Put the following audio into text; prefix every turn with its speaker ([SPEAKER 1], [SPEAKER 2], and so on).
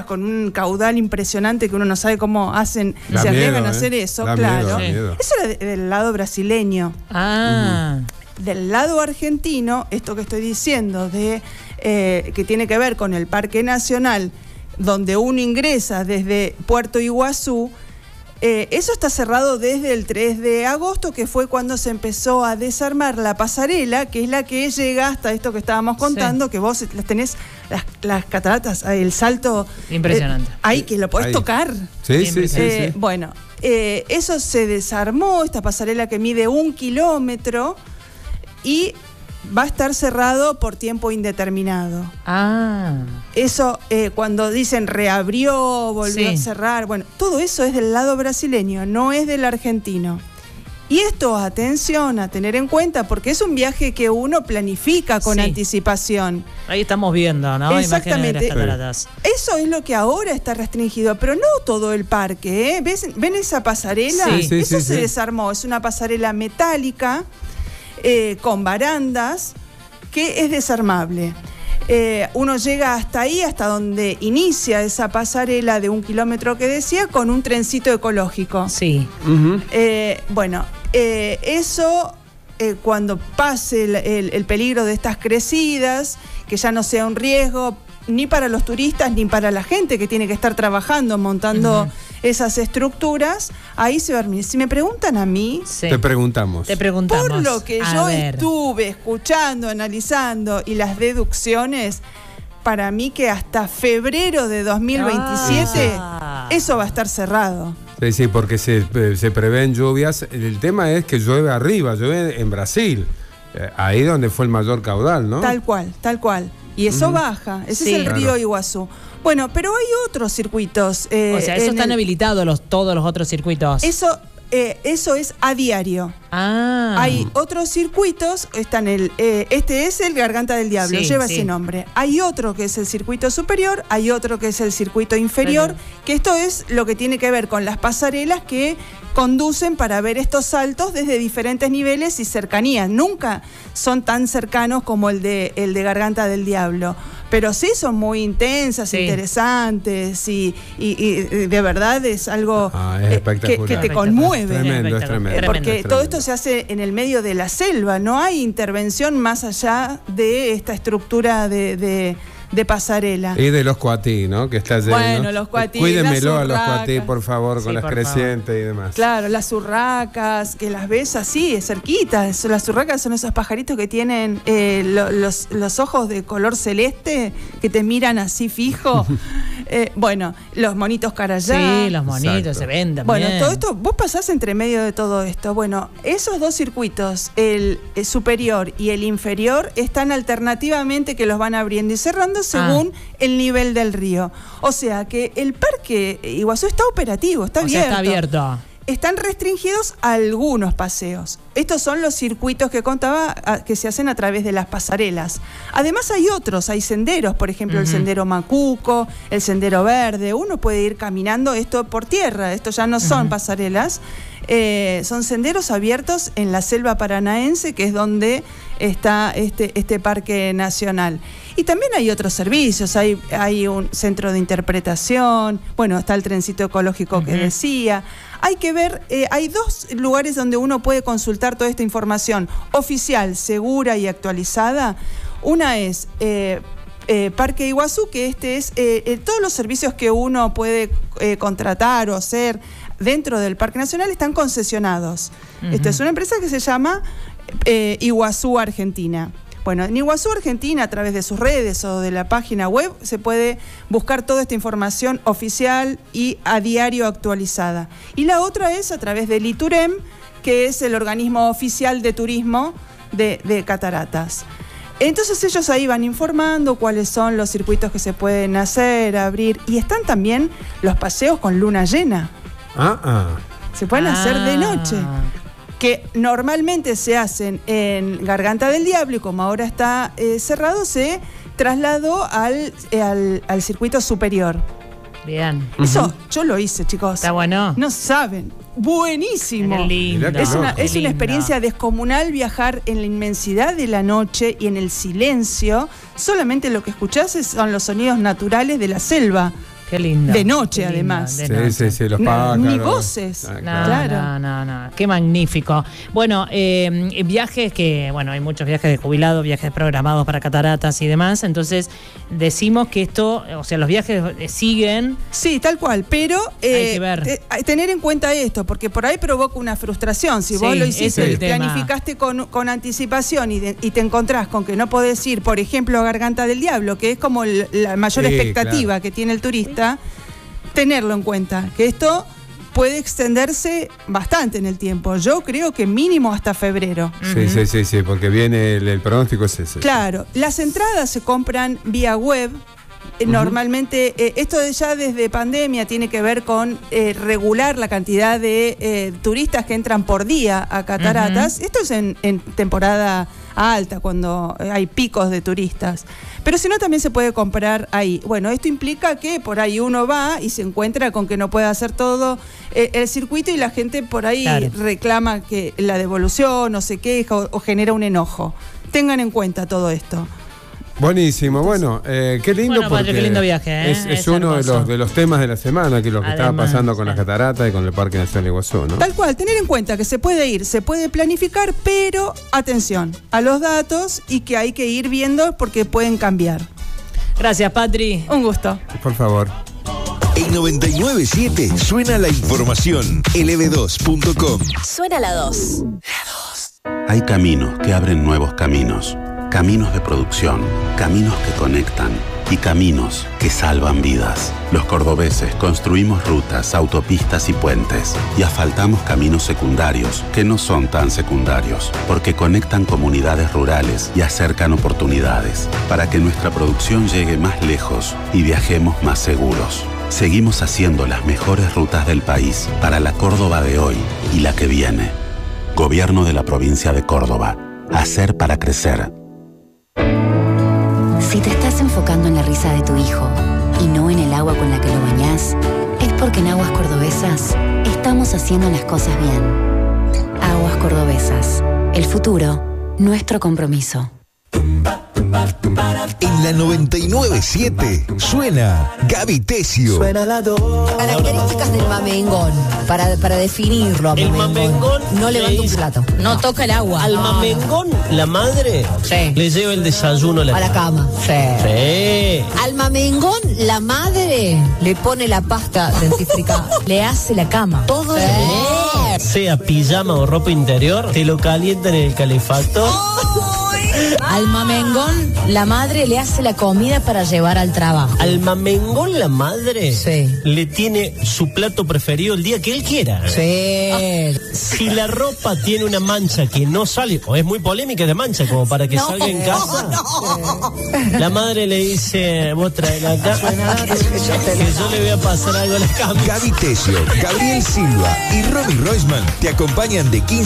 [SPEAKER 1] con un caudal impresionante que uno no sabe cómo hacen, se arriesgan a hacer eso, claro. Eso era del lado brasileño. Del lado argentino, esto que estoy diciendo, que tiene que ver con el Parque Nacional, donde uno ingresa desde Puerto Iguazú, eso está cerrado desde el 3 de agosto, que fue cuando se empezó a desarmar la pasarela, que es la que llega hasta esto que estábamos contando, que vos las tenés, las cataratas, el salto
[SPEAKER 2] impresionante.
[SPEAKER 1] Ahí que lo podés tocar.
[SPEAKER 3] Sí.
[SPEAKER 1] Bueno, eso se desarmó, esta pasarela que mide 1 kilómetro y va a estar cerrado por tiempo indeterminado. Eso, cuando dicen reabrió, volvió a cerrar, bueno, todo eso es del lado brasileño, no es del argentino. Y esto, atención, a tener en cuenta, porque es un viaje que uno planifica con anticipación.
[SPEAKER 2] Ahí estamos viendo, ¿no?
[SPEAKER 1] Exactamente.
[SPEAKER 2] Imágenes de las cataratas.
[SPEAKER 1] Eso es lo que ahora está restringido, pero no todo el parque, ¿eh? ¿Ven esa pasarela? Eso se desarmó, es una pasarela metálica, con barandas, que es desarmable. Uno llega hasta ahí, hasta donde inicia esa pasarela de 1 kilómetro que decía, con un trencito ecológico. Bueno, eso, cuando pase el peligro de estas crecidas, que ya no sea un riesgo ni para los turistas ni para la gente que tiene que estar trabajando, montando esas estructuras, ahí se va a dormir. Si me preguntan a mí,
[SPEAKER 3] te preguntamos.
[SPEAKER 1] Por lo que yo estuve escuchando, analizando y las deducciones, para mí que hasta febrero de 2027 eso va a estar cerrado.
[SPEAKER 3] Sí, porque se prevén lluvias. El tema es que llueve arriba, llueve en Brasil, ahí donde fue el mayor caudal, ¿no? Tal
[SPEAKER 1] cual. Y eso baja, ese es el río Iguazú. Bueno, pero hay otros circuitos.
[SPEAKER 2] O sea, eso están habilitados todos los otros circuitos.
[SPEAKER 1] Eso es a diario. Hay otros circuitos, este es el Garganta del Diablo, lleva ese nombre. Hay otro que es el circuito superior, hay otro que es el circuito inferior, que esto es lo que tiene que ver con las pasarelas que conducen para ver estos saltos desde diferentes niveles y cercanías. Nunca son tan cercanos como el de Garganta del Diablo, pero sí son muy intensas, interesantes y de verdad es algo que te conmueve.
[SPEAKER 3] Es tremendo.
[SPEAKER 1] Porque todo esto se hace en el medio de la selva, no hay intervención más allá de esta estructura de pasarela.
[SPEAKER 3] Y de los cuatí, ¿no? Que está lleno.
[SPEAKER 1] Bueno, los cuatí.
[SPEAKER 3] Cuídenmelo a los cuatí, por favor, con las crecientes y demás.
[SPEAKER 1] Claro, las urracas, que las ves así, cerquitas. Las urracas son esos pajaritos que tienen los ojos de color celeste, que te miran así fijo. Bueno, los monitos carayá.
[SPEAKER 2] Sí, los monitos se ven también.
[SPEAKER 1] Bueno, todo esto, vos pasás entre medio de todo esto. Bueno, esos dos circuitos, el superior y el inferior, están alternativamente que los van abriendo y cerrando según el nivel del río. O sea que el Parque Iguazú está operativo, está abierto.
[SPEAKER 2] Está abierto.
[SPEAKER 1] Están restringidos algunos paseos. Estos son los circuitos que contaba, que se hacen a través de las pasarelas. Además hay otros, hay senderos, por ejemplo, el sendero Macuco, el sendero Verde. Uno puede ir caminando esto por tierra, esto ya no son pasarelas. Son senderos abiertos en la selva paranaense, que es donde está este parque nacional. Y también hay otros servicios, hay un centro de interpretación, bueno, está el trencito ecológico que decía. Hay que ver, hay dos lugares donde uno puede consultar toda esta información oficial, segura y actualizada. Una es Parque Iguazú, que es todos los servicios que uno puede contratar o hacer dentro del Parque Nacional están concesionados. Esto es una empresa que se llama Iguazú Argentina. Bueno, en Iguazú Argentina, a través de sus redes o de la página web, se puede buscar toda esta información oficial y a diario actualizada. Y la otra es a través del ITUREM, que es el organismo oficial de turismo de cataratas. Entonces ellos ahí van informando cuáles son los circuitos que se pueden hacer, abrir, y están también los paseos con luna llena. Se pueden hacer de noche, que normalmente se hacen en Garganta del Diablo, y como ahora está cerrado, se trasladó al circuito superior.
[SPEAKER 2] Bien.
[SPEAKER 1] Eso yo lo hice, chicos.
[SPEAKER 2] Está bueno.
[SPEAKER 1] No saben. Buenísimo. Es una experiencia descomunal viajar en la inmensidad de la noche y en el silencio. Solamente lo que escuchás son los sonidos naturales de la selva.
[SPEAKER 2] Qué lindo.
[SPEAKER 1] De noche, además.
[SPEAKER 3] Sí, los pájaros.
[SPEAKER 1] Ni voces.
[SPEAKER 2] Claro. No. Qué magnífico. Bueno, viajes que, bueno, hay muchos viajes de jubilados, viajes programados para cataratas y demás. Entonces, decimos que esto, o sea, los viajes siguen.
[SPEAKER 1] Sí, tal cual. Pero
[SPEAKER 2] hay que ver.
[SPEAKER 1] Tener en cuenta esto, porque por ahí provoca una frustración. Si vos lo hiciste, planificaste con anticipación y te encontrás con que no podés ir, por ejemplo, a Garganta del Diablo, que es como la mayor expectativa que tiene el turista, tenerlo en cuenta, que esto puede extenderse bastante en el tiempo. Yo creo que mínimo hasta febrero.
[SPEAKER 3] Sí, porque viene el pronóstico es ese.
[SPEAKER 1] Claro, las entradas se compran vía web. Normalmente, esto ya desde pandemia tiene que ver con regular la cantidad de turistas que entran por día a cataratas. Esto es en temporada alta, cuando hay picos de turistas. Pero si no, también se puede comprar ahí. Bueno, esto implica que por ahí uno va y se encuentra con que no puede hacer todo el circuito y la gente por ahí reclama que la devolución o se queja o genera un enojo. Tengan en cuenta todo esto.
[SPEAKER 3] Buenísimo, bueno, qué lindo, porque
[SPEAKER 2] qué lindo viaje,
[SPEAKER 3] es uno de los temas de la semana, que es lo que estaba pasando con las cataratas y con el Parque Nacional de Iguazú, ¿no?
[SPEAKER 1] Tal cual, tener en cuenta que se puede ir, se puede planificar, pero atención a los datos y que hay que ir viendo porque pueden cambiar.
[SPEAKER 2] Gracias, Patri.
[SPEAKER 1] Un gusto.
[SPEAKER 3] Por favor.
[SPEAKER 4] En 99.7 suena la información. lb2.com.
[SPEAKER 5] Suena la 2.
[SPEAKER 6] Hay caminos que abren nuevos caminos. Caminos de producción, caminos que conectan y caminos que salvan vidas. Los cordobeses construimos rutas, autopistas y puentes y asfaltamos caminos secundarios que no son tan secundarios porque conectan comunidades rurales y acercan oportunidades para que nuestra producción llegue más lejos y viajemos más seguros. Seguimos haciendo las mejores rutas del país para la Córdoba de hoy y la que viene. Gobierno de la provincia de Córdoba. Hacer para crecer.
[SPEAKER 5] Si te estás enfocando en la risa de tu hijo y no en el agua con la que lo bañás, es porque en Aguas Cordobesas estamos haciendo las cosas bien. Aguas Cordobesas. El futuro, nuestro compromiso.
[SPEAKER 4] En la 99.7 suena Gaby Tesio.
[SPEAKER 7] Suena la 2.
[SPEAKER 8] Características del mamengón, para definirlo.
[SPEAKER 7] El mamengón
[SPEAKER 8] no levanta un plato, no toca el agua.
[SPEAKER 7] Al mamengón, la madre le lleva el desayuno
[SPEAKER 8] a la cama. Sí. Al mamengón, la madre le pone la pasta dentífrica, le hace la cama. Todo el día.
[SPEAKER 7] Sea pijama o ropa interior, te lo calientan en el calefactor.
[SPEAKER 8] Al mamengón, la madre le hace la comida para llevar al trabajo.
[SPEAKER 7] Al mamengón, la madre le tiene su plato preferido el día que él quiera.
[SPEAKER 8] Sí.
[SPEAKER 7] Si la ropa tiene una mancha que no sale, o es muy polémica de mancha, como para que salga en casa, la madre le dice: vos traela acá, que yo le voy a pasar algo a la cama.
[SPEAKER 4] Gaby Tesio, Gabriel Silva y Romy Roisman te acompañan de 15